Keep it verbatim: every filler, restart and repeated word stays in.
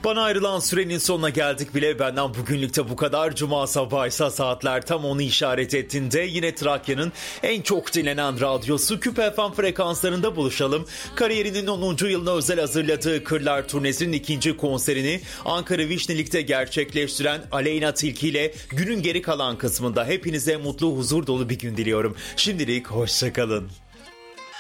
Bana ayrılan sürenin sonuna geldik bile. Benden bugünlükte bu kadar. Cuma sabahıysa saatler tam onu işaret ettiğinde yine Trakya'nın en çok dinlenen radyosu Küp F M frekanslarında buluşalım. Kariyerinin onuncu yılına özel hazırladığı Kırlar turnesinin ikinci konserini Ankara Vişnelik'te gerçekleştiren Aleyna Tilki ile günün geri kalan kısmında hepinize mutlu, huzur dolu bir gün diliyorum. Şimdilik hoşça kalın.